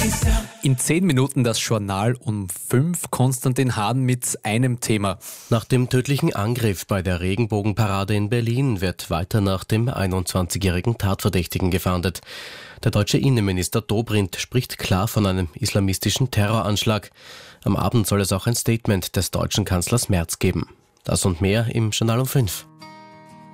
In 10 Minuten das Journal um 5. Konstantin Hahn mit einem Thema. Nach dem tödlichen Angriff bei der Regenbogenparade in Berlin wird weiter nach dem 21-jährigen Tatverdächtigen gefahndet. Der deutsche Innenminister Dobrindt spricht klar von einem islamistischen Terroranschlag. Am Abend soll es auch ein Statement des deutschen Kanzlers Merz geben. Das und mehr im Journal um 5.